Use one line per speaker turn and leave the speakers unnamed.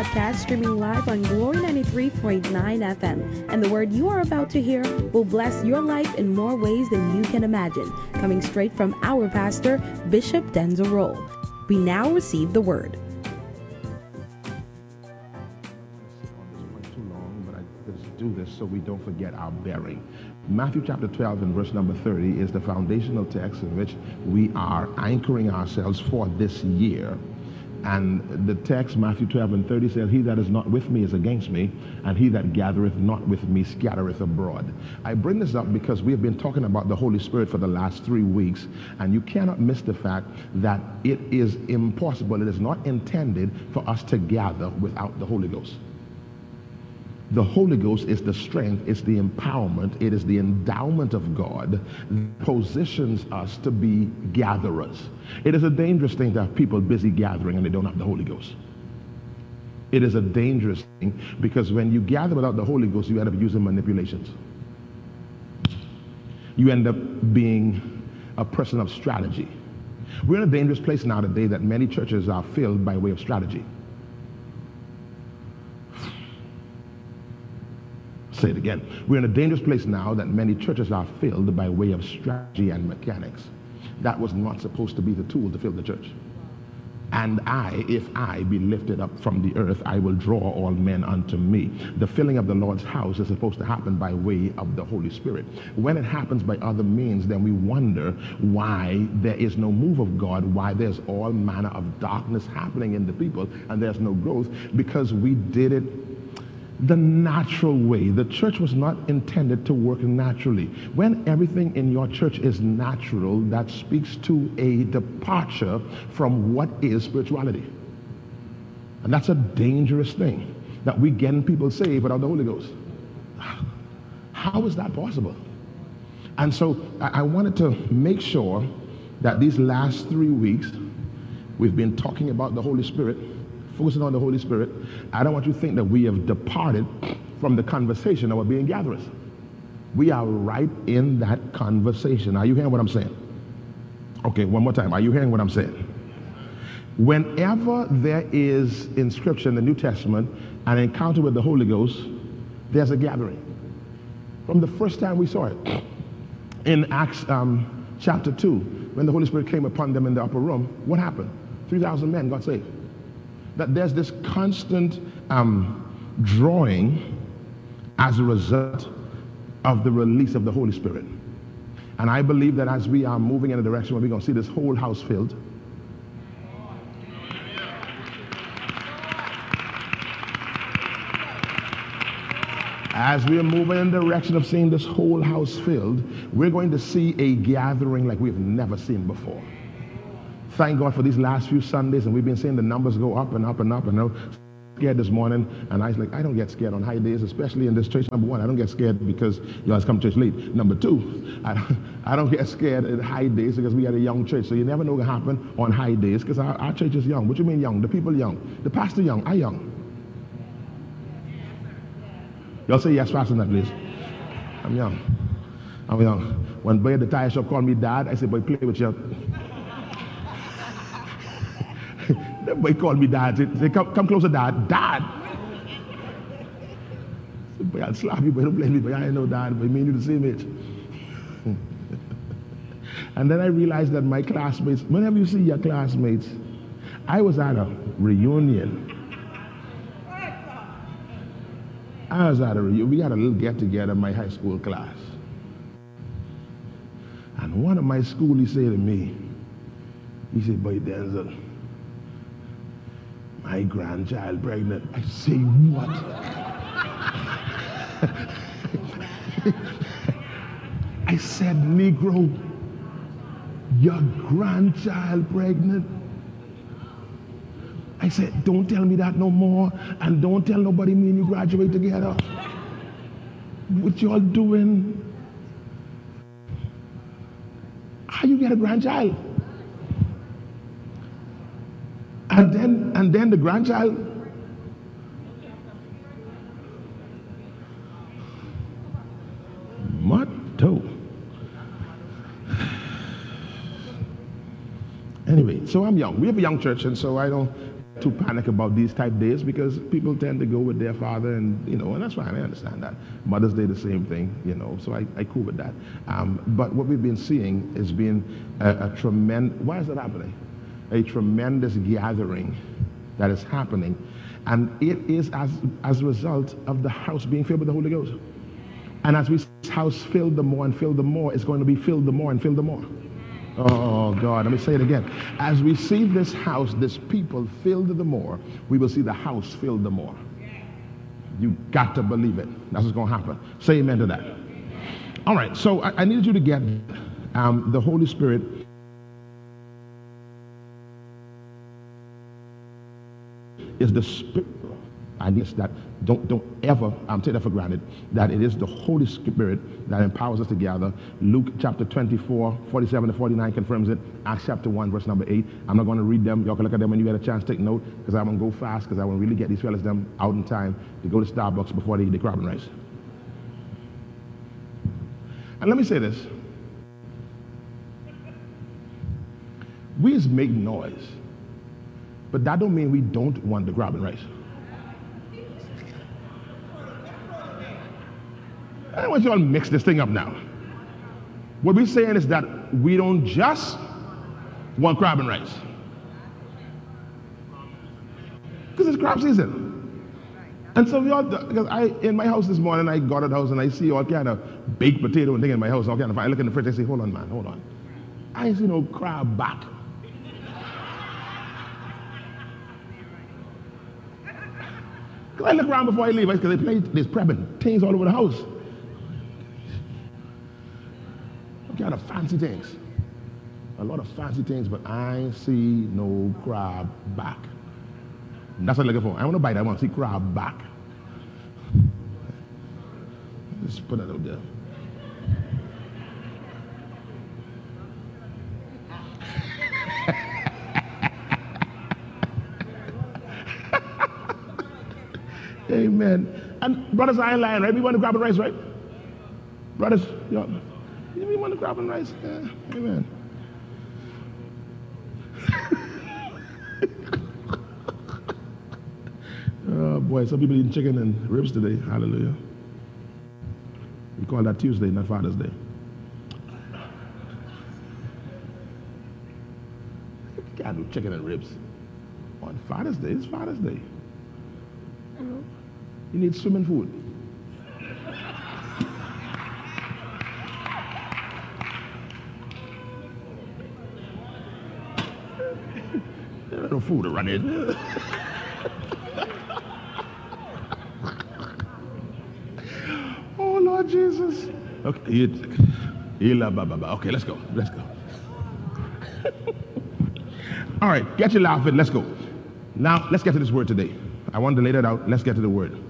podcast streaming live on Glory 93.9 FM. And the word you are about to hear will bless your life in more ways than you can imagine. Coming straight from our pastor, Bishop Denzel Roll. We now receive the word.
Too long, but let's do this so we don't forget our bearing. Matthew chapter 12 and verse number 30 is the foundational text in which we are anchoring ourselves for this year. And the text, Matthew 12 and 30, says, "He that is not with me is against me, and he that gathereth not with me scattereth abroad." I bring this up because we have been talking about the Holy Spirit for the last 3 weeks, and you cannot miss the fact that it is impossible, it is not intended for us to gather without the Holy Ghost. The Holy Ghost is the strength, it's the empowerment, it is the endowment of God that positions us to be gatherers. It is a dangerous thing to have people busy gathering and they don't have the Holy Ghost. It is a dangerous thing because when you gather without the Holy Ghost, you end up using manipulations. You end up being a person of strategy. We're in a dangerous place now today that many churches are filled by way of strategy. Say it again. We're in a dangerous place now that many churches are filled by way of strategy and mechanics. That was not supposed to be the tool to fill the church. And if I be lifted up from the earth, I will draw all men unto me. The filling of the Lord's house is supposed to happen by way of the Holy Spirit. When it happens by other means, then we wonder why there is no move of God, why there's all manner of darkness happening in the people, and there's no growth, because we did it the natural way. The church was not intended to work naturally. When everything in your church is natural, that speaks to a departure from what is spirituality. And that's a dangerous thing, that we getting people saved without the Holy Ghost. How is that possible? And so I wanted to make sure that these last 3 weeks, we've been talking about the Holy Spirit, focusing on the Holy Spirit. I don't want you to think that we have departed from the conversation about being gatherers. We are right in that conversation. Are you hearing what I'm saying? Okay, one more time. Are you hearing what I'm saying? Whenever there is in Scripture, in the New Testament, an encounter with the Holy Ghost, there's a gathering. From the first time we saw it, in Acts chapter 2, when the Holy Spirit came upon them in the upper room, what happened? 3,000 men got saved. That there's this constant drawing as a result of the release of the Holy Spirit. And I believe that as we are moving in a direction where we're going to see this whole house filled, as we are moving in the direction of seeing this whole house filled, we're going to see a gathering like we've never seen before. Thank God for these last few Sundays, and we've been seeing the numbers go up and up and up. And I was scared this morning, and I was like, I don't get scared on high days, especially in this church. Number one, I don't get scared because you guys come to church late. Number two, I don't get scared at high days because we got a young church, so you never know what will happen on high days because our church is young. What you mean young? The people young. The pastor young. I young. Y'all say yes fast enough, please. I'm young. I'm young. When boy at the tire shop called me dad, I said, boy, play with you. That boy called me dad. Say, come closer, dad. Dad! I said, boy, I'll slap you, but don't blame me, but I ain't no dad, but me and you the same age. And then I realized that my classmates, whenever you see your classmates, I was at a reunion. We had a little get-together in my high school class. And one of my schoolies said to me, he said, boy, Denzel, my grandchild pregnant. I say, what? I said, Negro, your grandchild pregnant? I said, don't tell me that no more, and don't tell nobody me and you graduate together. What y'all doing? How you get a grandchild? And then the grandchild. Motto. Anyway, so I'm young. We have a young church, and so I don't too panic about these type days because people tend to go with their father, and and that's fine. I understand that. Mother's Day, the same thing, So I cool with that. But what we've been seeing has been a tremendous. Why is that happening? A tremendous gathering that is happening, and it is as a result of the house being filled with the Holy Ghost. And as we see this house filled the more and filled the more, it's going to be filled the more and filled the more. Oh, God, let me say it again. As we see this house, this people filled the more, we will see the house filled the more. You got to believe it. That's what's going to happen. Say amen to that. All right, so I needed you to get the Holy Spirit. Is the Spirit. I need that. Don't ever take that for granted, that it is the Holy Spirit that empowers us to gather. Luke chapter 24, 47 to 49 confirms it. Acts chapter 1, verse number 8. I'm not going to read them. Y'all can look at them when you get a chance. Take note, because I'm going to go fast, because I want to really get these fellas them out in time to go to Starbucks before they eat the crab and rice. And let me say this. We just make noise, but that don't mean we don't want the crab and rice. I don't want you all to mix this thing up now. What we're saying is that we don't just want crab and rice, because it's crab season. And so we all, because in my house this morning, I got a house and I see all kind of baked potato and thing in my house. All kind of, I look in the fridge and say, hold on, man, hold on. I ain't see no crab back. Because I look around before I leave, because there's prepping things all over the house. Kind of fancy things, a lot of fancy things, but I see no crab back. And that's what I'm looking for. I want to bite. I want to see crab back. Just put that out there. Amen. And brothers, I ain't lying, right? We want to grab the rice, right? Brothers, we want to grab and rice. Yeah. Amen. Oh boy, some people eating chicken and ribs today. Hallelujah. We call that Tuesday, not Father's Day. You can't do chicken and ribs on Father's Day. It's Father's Day. You need swimming food. There's no food to run in. Oh, Lord Jesus. Okay, okay, let's go. Let's go. All right, get your laughing. Let's go. Now, let's get to this word today. I wanted to lay that out. Let's get to the word.